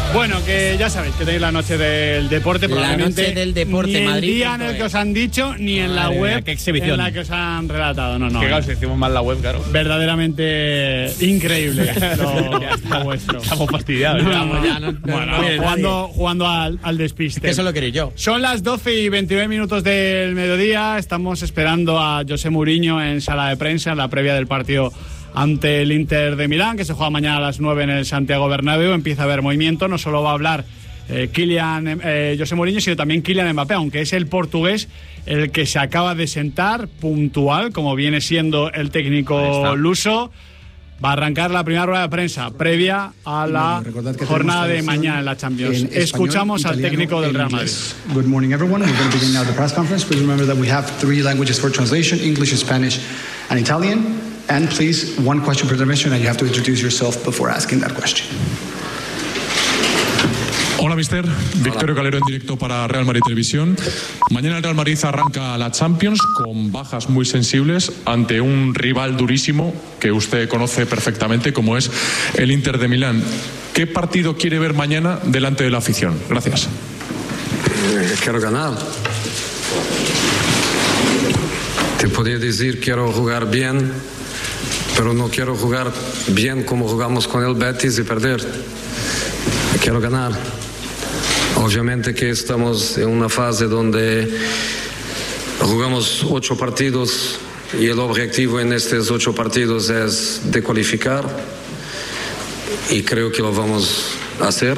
Bueno, que ya sabéis que tenéis la noche del deporte, probablemente la noche del deporte, ni el Madrid. día en el que os han dicho, ni en la web en la que os han relatado. No. Que claro, si decimos mal la web, claro. Verdaderamente increíble lo vuestro. Estamos fastidiados. Jugando al despiste. Que eso lo quería yo. Son las 12:29 del mediodía. Estamos esperando a José Mourinho en sala de prensa en la previa del partido ante el Inter de Milán, que se juega mañana a las 9 en el Santiago Bernabéu. Empieza a haber movimiento, no solo va a hablar José Mourinho, sino también Kylian Mbappé, aunque es el portugués el que se acaba de sentar, puntual, como viene siendo el técnico luso. Va a arrancar la primera rueda de prensa previa a la jornada de mañana en la Champions. Escuchamos al técnico del Real Madrid. Good morning, everyone. We're going to begin now the press conference. Please remember that we have 3 languages for translation: English, Spanish, and Italian. And please, 1 question per intervention, and you have to introduce yourself before asking that question. Hola, mister. Victorio Calero en directo para Real Madrid Televisión. Mañana el Real Madrid arranca la Champions con bajas muy sensibles ante un rival durísimo que usted conoce perfectamente, como es el Inter de Milán. ¿Qué partido quiere ver mañana delante de la afición? Gracias. Quiero ganar. Te podría decir quiero jugar bien, pero no quiero jugar bien como jugamos con el Betis y perder. Quiero ganar. Obviamente que estamos en una fase donde jugamos 8 partidos y el objetivo en estos 8 partidos es de cualificar, y creo que lo vamos a hacer,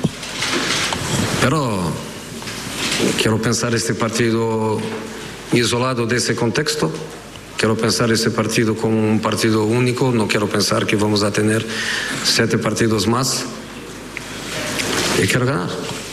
pero quiero pensar este partido isolado de ese contexto. Quiero pensar ese partido como un partido único. No quiero pensar que vamos a tener 7 partidos más, y quiero ganar.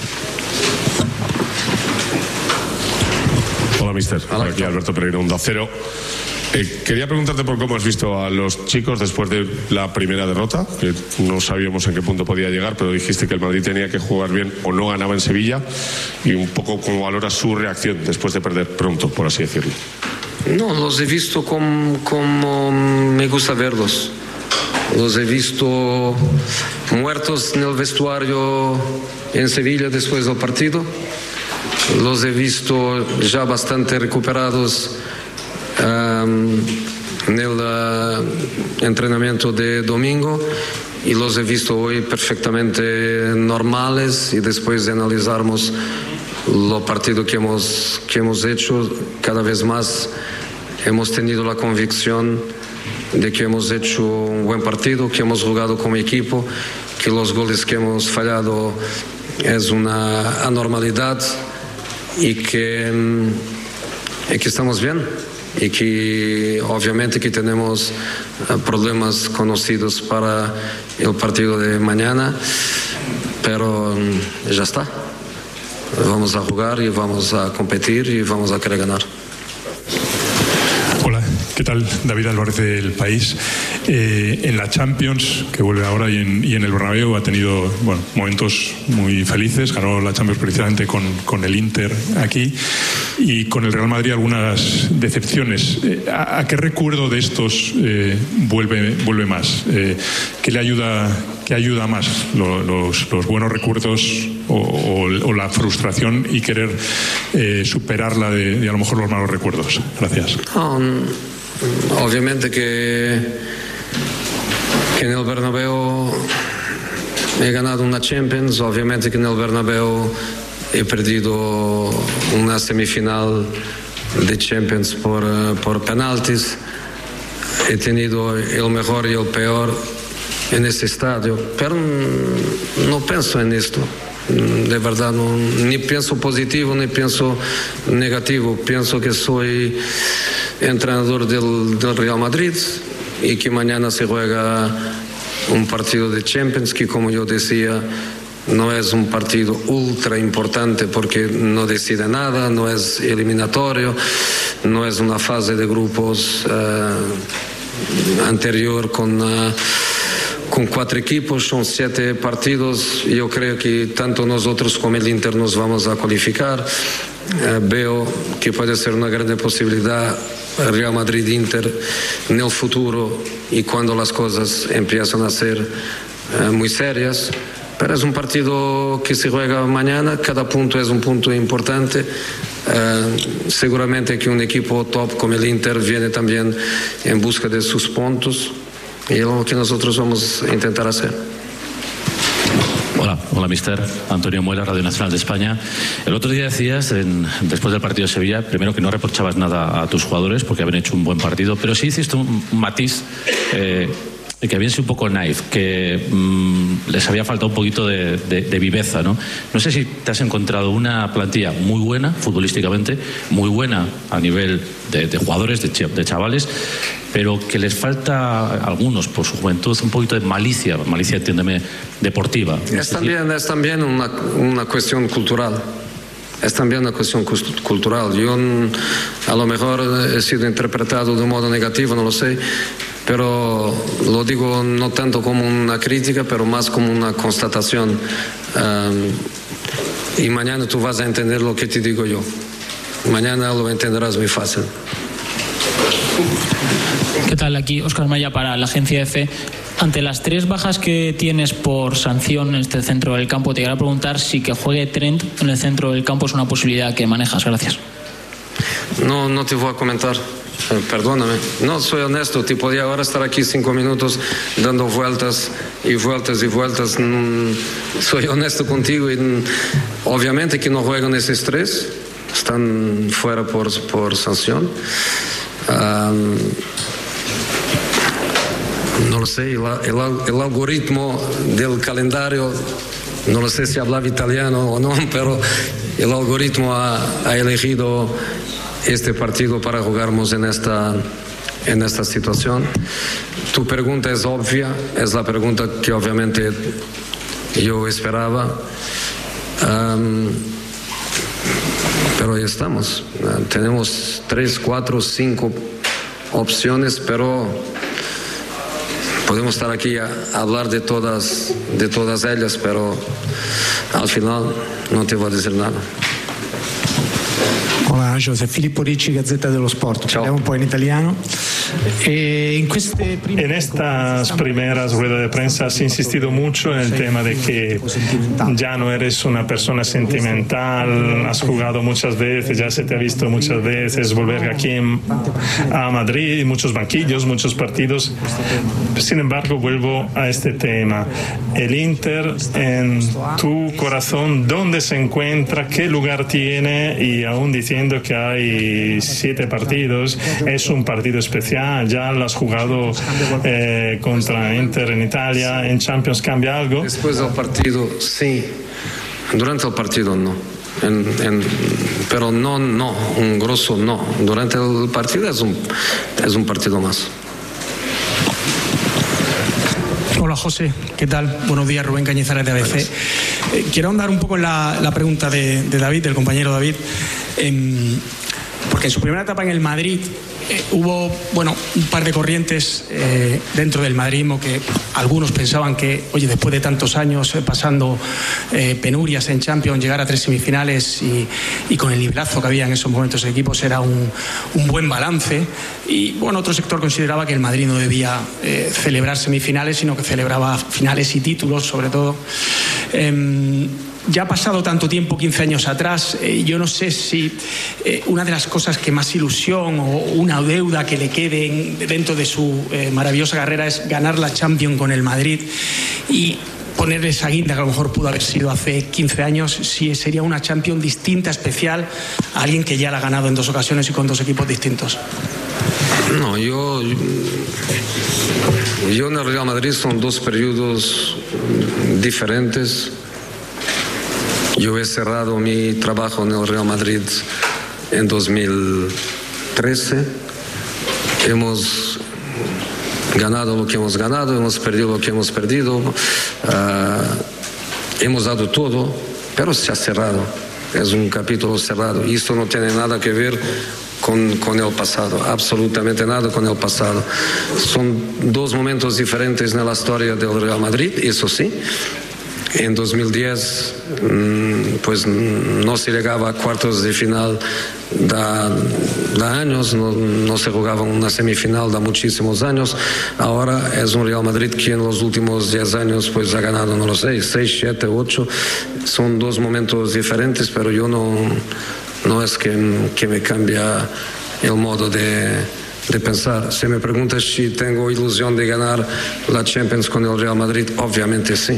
Hola, mister. Aquí Alberto Pereira, Onda Cero. Quería preguntarte por cómo has visto a los chicos después de la primera derrota, que no sabíamos en qué punto podía llegar, pero dijiste que el Madrid tenía que jugar bien o no ganaba en Sevilla, y un poco cómo valoras su reacción después de perder pronto, por así decirlo. No, los he visto como me gusta verlos. Los he visto muertos en el vestuario en Sevilla después del partido. Los he visto ya bastante recuperados en el entrenamiento de domingo, y los he visto hoy perfectamente normales, y después de analizarmos los partidos que hemos hecho, cada vez más hemos tenido la convicción de que hemos hecho un buen partido, que hemos jugado como equipo, que los goles que hemos fallado es una anormalidad, y que estamos bien, y que obviamente que tenemos problemas conocidos para el partido de mañana, pero ya está. Vamos a jugar y vamos a competir y vamos a querer ganar. Hola, ¿qué tal? David Álvarez del País. En la Champions, que vuelve ahora, y en el Bernabéu ha tenido momentos muy felices. Ganó la Champions precisamente con el Inter aquí, y con el Real Madrid algunas decepciones. ¿A qué recuerdo de estos vuelve más? ¿Qué ayuda más? ¿Los buenos recuerdos o la frustración y querer superarla de a lo mejor los malos recuerdos? Gracias. Obviamente que en el Bernabéu he ganado una Champions. Obviamente que en el Bernabéu he perdido una semifinal de Champions por penaltis. He tenido el mejor y el peor en ese estadio, pero no pienso en esto. De verdad, no, ni pienso positivo ni pienso negativo. Pienso que soy entrenador del Real Madrid, y que mañana se juega un partido de Champions que, como yo decía, no es un partido ultra importante porque no decide nada, no es eliminatorio, no es una fase de grupos anterior con 4 equipos, son 7 partidos. Yo creo que tanto nosotros como el Inter nos vamos a cualificar. Veo que puede ser una gran posibilidad Real Madrid-Inter en el futuro, y cuando las cosas empiezan a ser muy serias. Pero es un partido que se juega mañana, cada punto es un punto importante. Seguramente que un equipo top como el Inter viene también en busca de sus puntos y es lo que nosotros vamos a intentar hacer. Hola mister, Antonio Muela, Radio Nacional de España. El otro día decías, después del partido de Sevilla, primero que no reprochabas nada a tus jugadores porque habían hecho un buen partido, pero sí hiciste un matiz que habían sido un poco naif, que les había faltado un poquito de viveza, ¿no? No sé si te has encontrado una plantilla muy buena futbolísticamente, muy buena a nivel de jugadores, de chavales, pero que les falta a algunos por su juventud un poquito de malicia, entiéndeme, deportiva. Es también una cuestión cultural. Es también una cuestión cultural. Yo a lo mejor he sido interpretado de un modo negativo, no lo sé, pero lo digo no tanto como una crítica, pero más como una constatación. Y mañana tú vas a entender lo que te digo yo. Mañana lo entenderás muy fácil. ¿Qué tal? Aquí Óscar Maya para la agencia EFE. Ante las 3 bajas que tienes por sanción en este centro del campo, te quería preguntar si que juegue Trent en el centro del campo es una posibilidad que manejas. Gracias. No te voy a comentar. Perdóname. No, soy honesto. Te podía ahora estar aquí 5 minutos dando vueltas y vueltas y vueltas. Soy honesto contigo y obviamente que no juegan esos 3. Están fuera por sanción. No lo sé, el algoritmo del calendario, no lo sé si hablaba italiano o no, pero el algoritmo ha elegido este partido para jugarnos en esta situación. Tu pregunta es obvia, es la pregunta que obviamente yo esperaba. Pero ahí estamos. Tenemos 3, 4, 5 opciones, pero podemos estar aquí a hablar de todas ellas, pero al final no te voy a decir nada. Hola José, Filippo Ricci, Gazzetta dello Sport. Parliamo un po' in italiano. En estas primeras ruedas de prensa has insistido mucho en el tema de que ya no eres una persona sentimental, has jugado muchas veces, ya se te ha visto muchas veces volver aquí a Madrid, muchos banquillos, muchos partidos. Sin embargo, vuelvo a este tema. El Inter en tu corazón, ¿dónde se encuentra? ¿Qué lugar tiene? Y aún diciendo que hay 7 partidos, es un partido especial. Ya lo has jugado contra Inter en Italia, en Champions, ¿cambia algo? Después del partido, sí. Durante el partido, no. Pero no, un grosso no. Durante el partido es un partido más. Hola José, ¿qué tal? Buenos días, Rubén Cañizares de ABC. Quiero ahondar un poco en la pregunta de David, del compañero David, porque en su primera etapa en el Madrid hubo un par de corrientes dentro del madridismo que algunos pensaban que, oye, después de tantos años pasando penurias en Champions, llegar a 3 semifinales y con el librazo que había en esos momentos de equipos era un buen balance. Y otro sector consideraba que el Madrid no debía celebrar semifinales, sino que celebraba finales y títulos, sobre todo. Ya ha pasado tanto tiempo, 15 años atrás, yo no sé si una de las cosas que más ilusión o una deuda que le quede dentro de su maravillosa carrera es ganar la Champions con el Madrid y ponerle esa guinda que a lo mejor pudo haber sido hace 15 años, si sería una Champions distinta, especial, a alguien que ya la ha ganado en 2 ocasiones y con 2 equipos distintos. No, yo en el Real Madrid son 2 periodos diferentes. Yo he cerrado mi trabajo en el Real Madrid en 2013. Hemos ganado lo que hemos ganado, hemos perdido lo que hemos perdido. Hemos dado todo, pero se ha cerrado. Es un capítulo cerrado. Y esto no tiene nada que ver con el pasado, absolutamente nada con el pasado. Son 2 momentos diferentes en la historia del Real Madrid, eso sí. en 2010 pues no se llegaba a cuartos de final da años, no se jugaba una semifinal da muchísimos años. Ahora es un Real Madrid que en los últimos 10 años pues ha ganado, no lo sé, 6, 7, 8. Son dos momentos diferentes, pero yo no es que me cambia el modo de pensar. Si me preguntas si tengo ilusión de ganar la Champions con el Real Madrid, obviamente sí,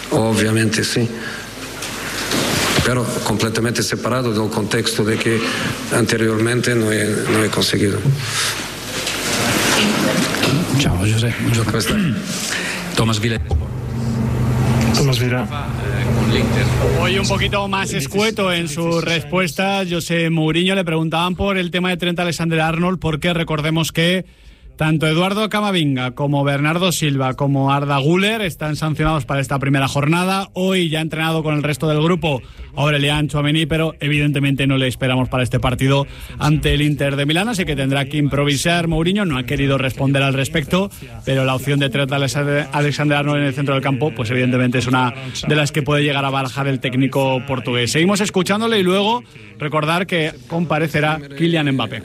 pero completamente separado del contexto de que anteriormente no he conseguido. Ciao José. Tomás Vila. Hoy un poquito más escueto en sus respuestas. José Mourinho le preguntaban por el tema de Trent Alexander-Arnold, porque recordemos que tanto Eduardo Camavinga como Bernardo Silva como Arda Güler están sancionados para esta primera jornada. Hoy ya ha entrenado con el resto del grupo Aurelian Tchouaméni, pero evidentemente no le esperamos para este partido ante el Inter de Milán, así que tendrá que improvisar. Mourinho no ha querido responder al respecto, pero la opción de Trent Alexander-Arnold en el centro del campo, pues evidentemente es una de las que puede llegar a barajar el técnico portugués. Seguimos escuchándole y luego recordar que comparecerá Kylian Mbappé.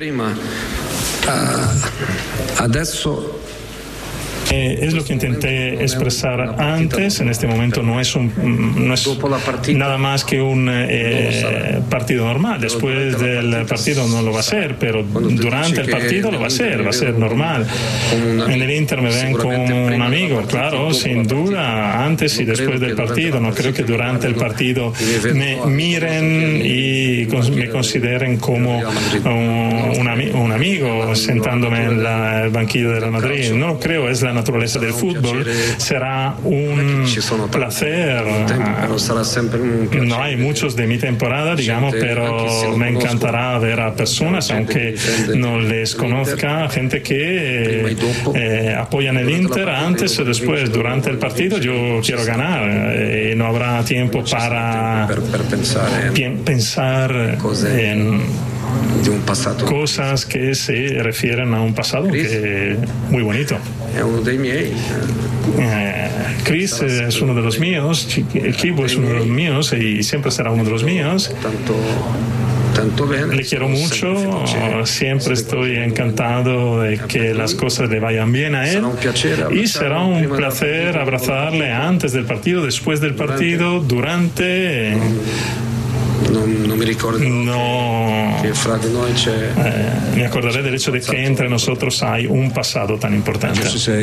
Adesso Es lo que intenté expresar antes. En este momento no es nada más que un partido normal. Después del partido no lo va a ser, pero durante el partido lo va a ser normal. En el Inter me ven como un amigo, claro, sin duda, antes y después del partido. No creo que durante el partido me miren y me consideren como un amigo sentándome en el banquillo del Madrid. No lo creo, es la naturaleza del fútbol. Será un placer. No hay muchos de mi temporada, digamos, pero me encantará ver a personas, aunque no les conozca, gente que apoyan el Inter antes o después. Durante el partido yo quiero ganar y no habrá tiempo para pensar en cosas que se refieren a un pasado que muy bonito. Chris es uno de los míos, Kibu es uno de los míos y siempre será uno de los míos. Le quiero mucho, siempre estoy encantado de que las cosas le vayan bien a él y será un placer abrazarle antes del partido, después del partido, durante. Me acordaré del hecho de que entre nosotros hay un pasado tan importante.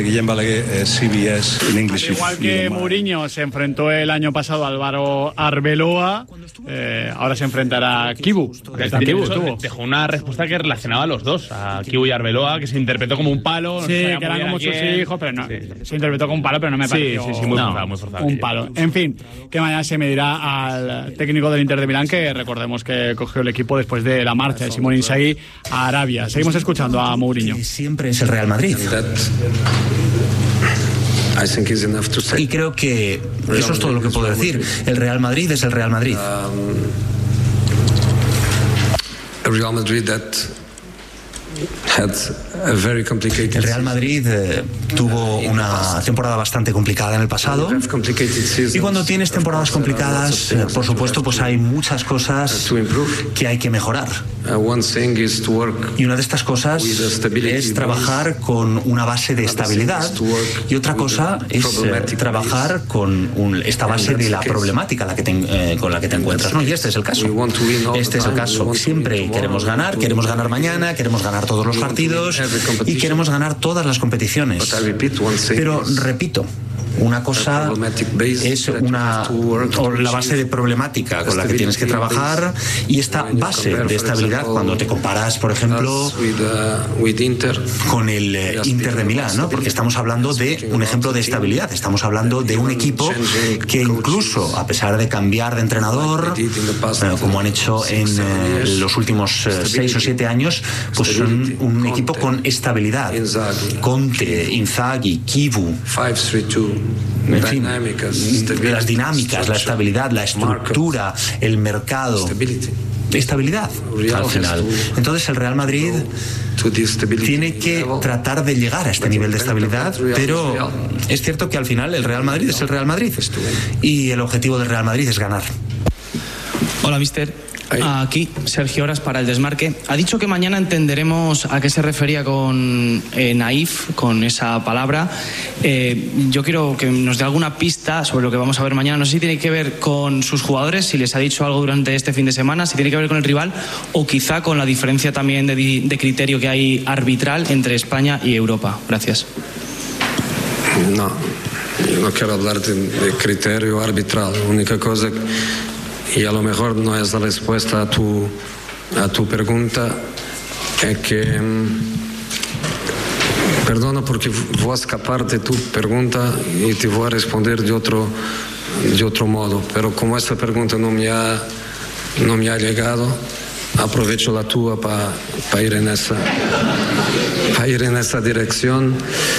Igual que Mourinho se enfrentó el año pasado a Álvaro Arbeloa, ahora se enfrentará a Kibu. Dejó una respuesta que relacionaba a los dos, a Kibu y Arbeloa, que se interpretó como un palo. Sí, que eran como sus hijos, pero no. Se interpretó como un palo, pero no me pareció. Sí, muy forzado. Un palo. En fin, que mañana se medirá al técnico del Inter de Milán, que recordemos que cogió el equipo después de la marcha de Simone Inzaghi a Arabia. Seguimos escuchando a Mourinho. Siempre es el Real Madrid. Y creo que eso es todo lo que puedo decir. El Real Madrid es el Real Madrid. El Real Madrid El Real Madrid tuvo una temporada bastante complicada en el pasado, y cuando tienes temporadas complicadas, por supuesto, pues hay muchas cosas que hay que mejorar. Y una de estas cosas es trabajar con una base de estabilidad, y otra cosa es trabajar con esta base de la problemática con la que te encuentras, ¿no? Y este es el caso. Siempre queremos ganar mañana, queremos ganar todos los partidos y queremos ganar todas las competiciones. Pero repito, una cosa es la base de problemática con la que tienes que trabajar, y esta base de estabilidad cuando te comparas, por ejemplo, con el Inter de Milán, ¿no? Porque estamos hablando de un ejemplo de estabilidad, estamos hablando de un equipo que incluso a pesar de cambiar de entrenador, como han hecho en los últimos 6 o 7 años, pues son un equipo con estabilidad. Conte, Inzaghi, Kibu, en fin, las dinámicas, la estabilidad, la estructura, el mercado. estabilidad al final. Entonces el Real Madrid tiene que tratar de llegar a este nivel de estabilidad, pero es cierto que al final el Real Madrid es el Real Madrid y el objetivo del Real Madrid es ganar. Hola, mister. Aquí, Sergio Horas para El Desmarque. Ha dicho que mañana entenderemos a qué se refería con naif, con esa palabra. Yo quiero que nos dé alguna pista sobre lo que vamos a ver mañana. No sé si tiene que ver con sus jugadores, si les ha dicho algo durante este fin de semana, si tiene que ver con el rival o quizá con la diferencia también de criterio que hay arbitral entre España y Europa. Gracias. No, yo no quiero hablar de criterio arbitral. La única cosa, y a lo mejor no es la respuesta a tu pregunta, es que, perdona porque voy a escapar de tu pregunta y te voy a responder de otro modo, pero como esta pregunta no me ha llegado, aprovecho la tuya para ir en esa dirección.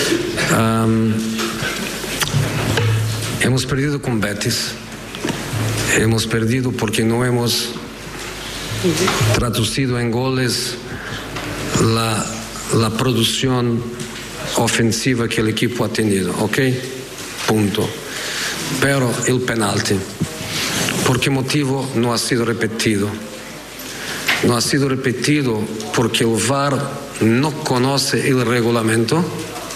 Hemos perdido con Betis. Hemos perdido porque no hemos traducido en goles la producción ofensiva que el equipo ha tenido, ¿ok? Punto. Pero el penalti, ¿por qué motivo no ha sido repetido? No ha sido repetido porque el VAR no conoce el reglamento,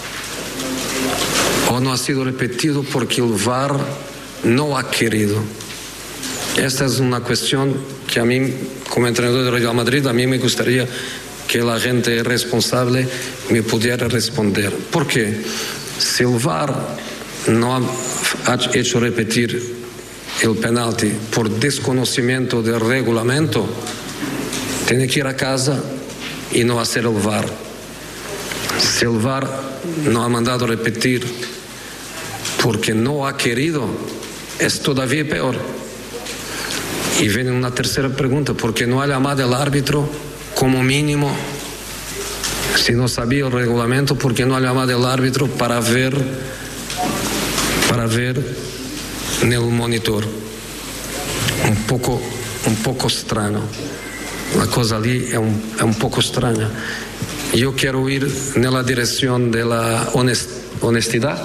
o no ha sido repetido porque el VAR no ha querido. Esta es una cuestión que a mí, como entrenador del Real Madrid, a mí me gustaría que la gente responsable me pudiera responder. ¿Por qué? Si el VAR no ha hecho repetir el penalti por desconocimiento del reglamento, tiene que ir a casa y no hacer el VAR. Si el VAR no ha mandado repetir porque no ha querido, es todavía peor. Y viene una tercera pregunta, ¿por qué no ha llamado al árbitro como mínimo? Si no sabía el reglamento, ¿por qué no ha llamado al árbitro para ver en el monitor? Un poco extraño. La cosa allí es un poco extraña. Yo quiero ir en la dirección de la honestidad.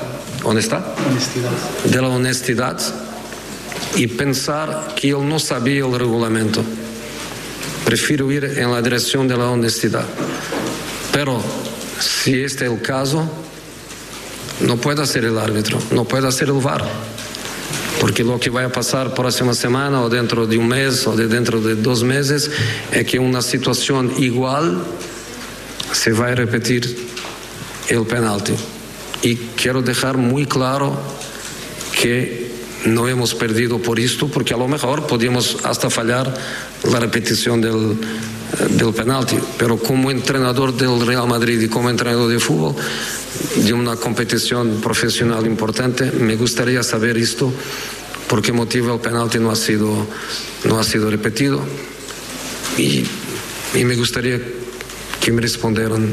De la honestidad. Y pensar que él no sabía el reglamento. Prefiero ir en la dirección de la honestidad. Pero si este es el caso, no puede ser el árbitro, no puede ser el VAR. Porque lo que va a pasar próxima semana o dentro de un mes o dentro de 2 meses es que una situación igual se va a repetir el penalti. Y quiero dejar muy claro que no hemos perdido por esto, porque a lo mejor podíamos hasta fallar la repetición del penalti, pero como entrenador del Real Madrid y como entrenador de fútbol de una competición profesional importante, me gustaría saber esto, por qué motivo el penalti no ha sido repetido, y me gustaría que me respondieran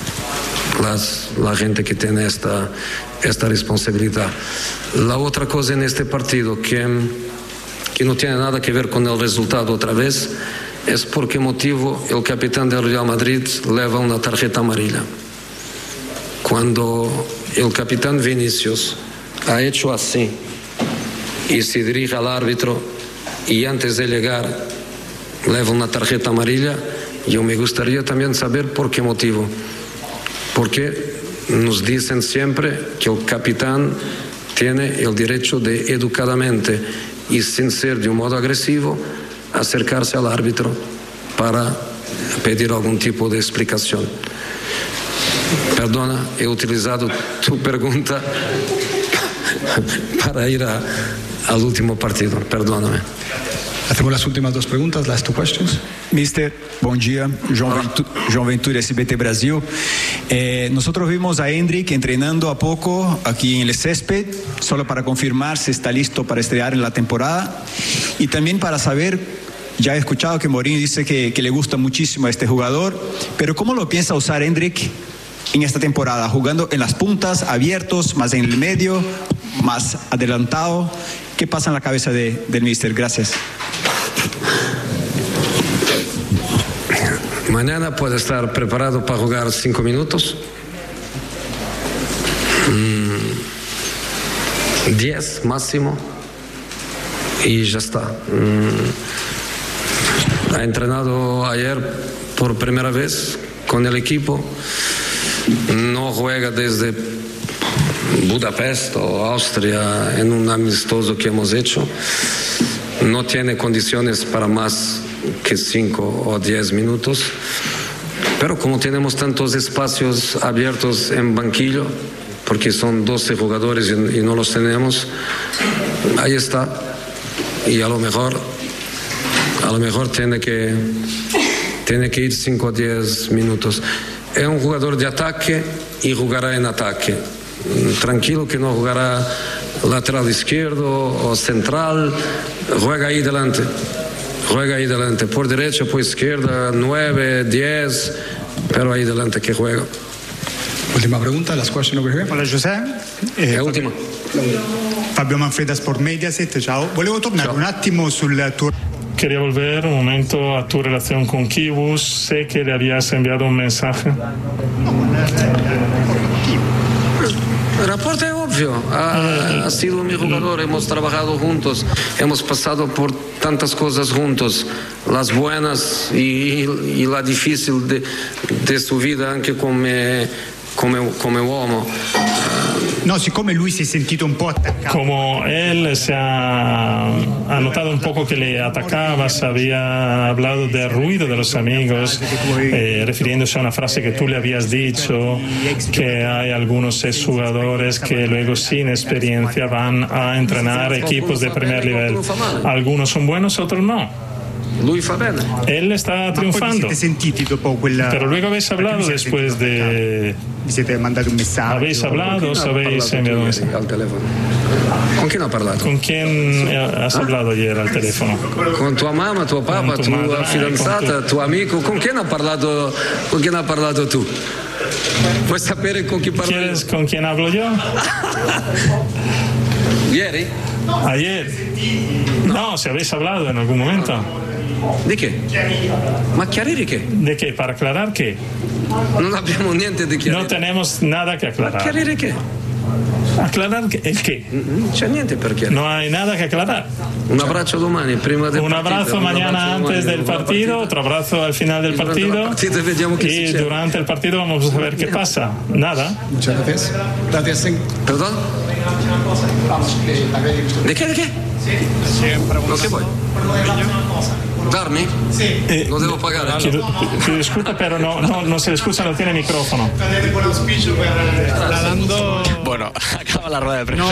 la gente que tiene esta responsabilidad. La otra cosa en este partido que no tiene nada que ver con el resultado otra vez es por qué motivo el capitán del Real Madrid lleva una tarjeta amarilla. Cuando el capitán Vinicius ha hecho así y se dirige al árbitro y antes de llegar lleva una tarjeta amarilla, yo me gustaría también saber por qué motivo. Porque nos dicen siempre que el capitán tiene el derecho de educadamente y sin ser de un modo agresivo acercarse al árbitro para pedir algún tipo de explicación. Perdona, he utilizado tu pregunta para ir al último partido, perdóname. Hacemos las últimas 2 preguntas, last 2 questions. Mister, bom dia. João Ventura, SBT Brasil. Nosotros vimos a Endrick entrenando a poco aquí en el césped, solo para confirmar si está listo para estrear en la temporada. Y también para saber, ya he escuchado que Mourinho dice que le gusta muchísimo a este jugador, pero ¿cómo lo piensa usar Endrick en esta temporada? ¿Jugando en las puntas, abiertos, más en el medio, más adelantado? ¿Qué pasa en la cabeza del mister? Gracias. Mañana puede estar preparado para jugar 5 minutos. 10 máximo. Y ya está. Ha entrenado ayer por primera vez con el equipo. No juega desde Budapest o Austria en un amistoso que hemos hecho. No tiene condiciones para más que 5 o 10 minutos. Pero como tenemos tantos espacios abiertos en banquillo, porque son 12 jugadores y no los tenemos, ahí está. Y a lo mejor tiene que ir 5 o 10 minutos. Es un jugador de ataque y jugará en ataque. Tranquilo que no jugará lateral izquierdo o central. Juega ahí delante. Por derecha, por izquierda, 9, 10, pero ahí delante que juega. Ultima pregunta, last question over here. Hola José. Ultima. Fabio Manfreda, Sport Mediaset, ciao. Volevo tornare un attimo sul tuo... Quería volver un momento a tu relación con Kibus. Sé que le habías enviado un mensaje. El reporte es obvio. Ha sido mi jugador, hemos trabajado juntos, hemos pasado por tantas cosas juntos, las buenas y la difícil de su vida, anche come uomo. No, siccome lui si è sentito un po' attaccato. Como él se ha notado un poco que le atacabas, había hablado del ruido de los amigos, refiriéndose a una frase que tú le habías dicho, que hay algunos exjugadores que luego sin experiencia van a entrenar equipos de primer nivel. Algunos son buenos, otros no. Él está triunfando. Pero luego habéis hablado después de... ¿Habéis hablado o habéis enviado un mensaje? ¿Con quién has hablado? ¿Con quién has hablado ayer al teléfono? Con tu mamá, tu papá, tu fidanzata, tu amigo. ¿Con quién has hablado tú? ¿Puedes saber con quién parlo? ¿Quieres con quién hablo yo? Ayer. No, si habéis hablado en algún momento. ¿De qué? ¿Ma chiarire qué? ¿De qué? ¿Para aclarar qué? No abbiamo niente de chiarire. No tenemos nada que aclarar. ¿Ma chiarire qué? ¿Aclarar el qué? No c'è niente per chiarire. No hay nada que aclarar. Un abrazo domani, prima del un abrazo mañana antes del partido, otro abrazo al final del partido. Y durante el partido vamos a ver qué pasa. Nada. Muchas gracias. Gracias. ¿Perdón? ¿De qué? ¿Lo que voy? ¿Darme? Lo devo pagare. Chiedo scusa, pero no se le escucha, no tiene micrófono. Está dando... Bueno, acaba la rueda de prensa.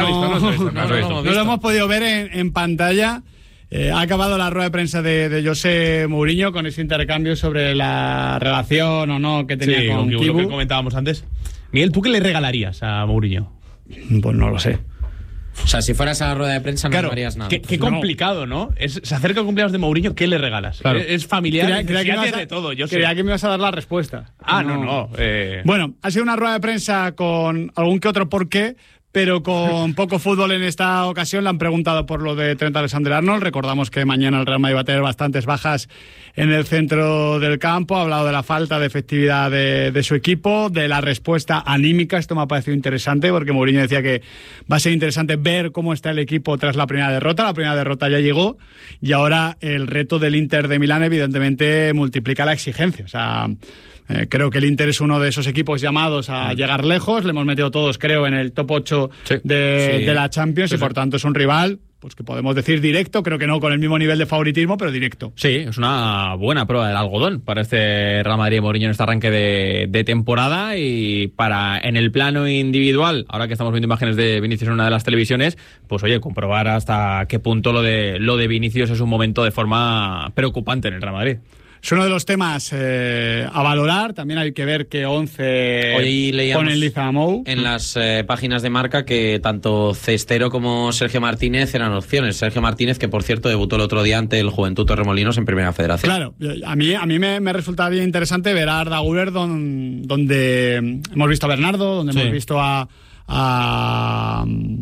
No lo hemos podido ver en pantalla. Ha acabado la rueda de prensa de José Mourinho con ese intercambio sobre la relación o no que tenía con Kibu. Lo que comentábamos antes. Miguel, ¿tú qué le regalarías a Mourinho? Pues no lo sé. O sea, si fueras a la rueda de prensa no harías nada. Qué complicado, ¿no? Se acerca el cumpleaños de Mourinho, ¿qué le regalas? Claro. Es familiar, creía de todo. Creía que me ibas a dar la respuesta. No. Bueno, ha sido una rueda de prensa con algún que otro porqué, pero con poco fútbol en esta ocasión. Le han preguntado por lo de Trent Alexander-Arnold. Recordamos que mañana el Real Madrid va a tener bastantes bajas en el centro del campo. Ha hablado de la falta de efectividad de su equipo, de la respuesta anímica. Esto me ha parecido interesante porque Mourinho decía que va a ser interesante ver cómo está el equipo tras la primera derrota. La primera derrota ya llegó y ahora el reto del Inter de Milán evidentemente multiplica la exigencia. O sea, creo que el Inter es uno de esos equipos llamados a llegar lejos. Le hemos metido todos, creo, en el top 8 de la Champions y por tanto es un rival, pues que podemos decir directo, creo que no con el mismo nivel de favoritismo, pero directo. Sí, es una buena prueba del algodón para este Real Madrid Mourinho en este arranque de temporada. Y en el plano individual, ahora que estamos viendo imágenes de Vinicius en una de las televisiones, pues oye, comprobar hasta qué punto lo de Vinicius es un momento de forma preocupante en el Real Madrid. Es uno de los temas a valorar. También hay que ver qué 11 pone Liza Mou. En las páginas de Marca que tanto Cestero como Sergio Martínez eran opciones. Sergio Martínez, que por cierto debutó el otro día ante el Juventud Torremolinos en Primera Federación. Claro, a mí me resulta bien interesante ver a Arda Güler donde hemos visto a Bernardo, donde hemos visto a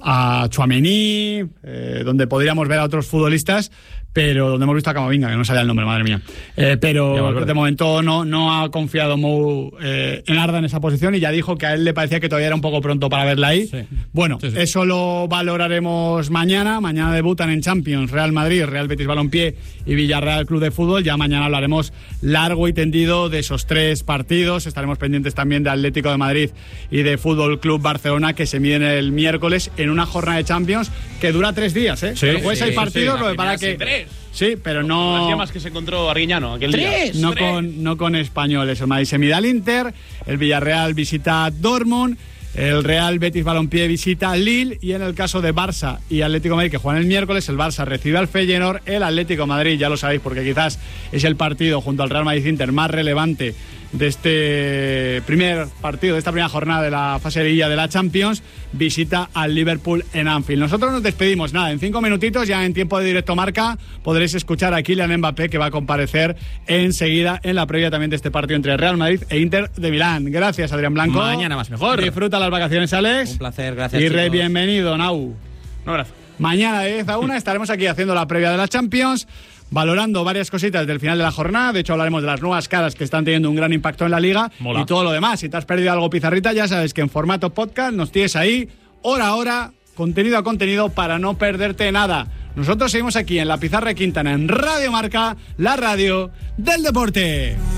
a Tchouaméni, donde podríamos ver a otros futbolistas, pero donde hemos visto a Camavinga, que no sabía el nombre, madre mía. Pero de momento no ha confiado Mou en Arda en esa posición, y ya dijo que a él le parecía que todavía era un poco pronto para verla ahí. Sí. Bueno, sí. Eso lo valoraremos mañana. Mañana debutan en Champions Real Madrid, Real Betis Balompié y Villarreal Club de Fútbol. Ya mañana hablaremos largo y tendido de esos 3 partidos. Estaremos pendientes también de Atlético de Madrid y de Fútbol Club Barcelona, que se miden el miércoles en una jornada de Champions que dura 3 días, ¿eh? Sí, el jueves hay partidos, lo que para que... 3. Sí, pero no... Las llamas que se encontró Arguiñano aquel día. No con españoles. El Madrid se mide al Inter, el Villarreal visita Dortmund, el Real Betis Balompié visita Lille, y en el caso de Barça y Atlético de Madrid, que juegan el miércoles, el Barça recibe al Feyenoord, el Atlético de Madrid, ya lo sabéis, porque quizás es el partido junto al Real Madrid-Inter más relevante de este primer partido, de esta primera jornada de la fase de liguilla de la Champions, visita al Liverpool en Anfield. Nosotros nos despedimos, en 5 minutitos, ya en tiempo de directo Marca, podréis escuchar a Kylian Mbappé, que va a comparecer enseguida en la previa también de este partido entre Real Madrid e Inter de Milán. Gracias, Adrián Blanco. Mañana más mejor. Disfruta las vacaciones, Alex. Un placer, gracias. Y bienvenido, Nau. Un abrazo. Mañana de 10 a 1 estaremos aquí haciendo la previa de la Champions, valorando varias cositas del final de la jornada. De hecho, hablaremos de las nuevas caras que están teniendo un gran impacto en la Liga. Mola. Y todo lo demás. Si te has perdido algo, Pizarrita, ya sabes que en formato podcast nos tienes ahí, hora a hora, contenido a contenido, para no perderte nada. Nosotros seguimos aquí en La Pizarra de Quintana, en Radio Marca, la radio del deporte.